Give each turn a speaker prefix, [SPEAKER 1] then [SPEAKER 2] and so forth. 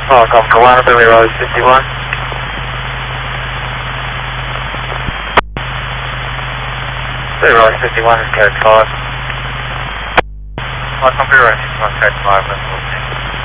[SPEAKER 1] Welcome, Kawano, Billy Rose 51. Billy Rose 51 is carriage 5. Welcome, Billy Rose 51, carriage 5, let's move.